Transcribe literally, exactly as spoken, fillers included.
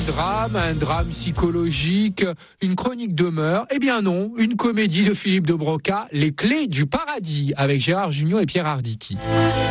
Un drame, un drame psychologique, une chronique de meurtre. Eh bien non, une comédie de Philippe de Broca, Les Clés du Paradis, avec Gérard Jugnot et Pierre Arditi.